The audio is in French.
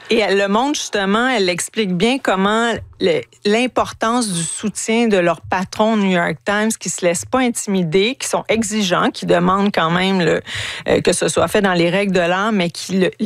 Et elle le montre justement, elle explique bien comment l'importance du soutien de leur patron New York Times, qui se laissent pas intimider, qui sont exigeants, qui demandent quand même que ce soit fait dans les règles de l'art, mais qui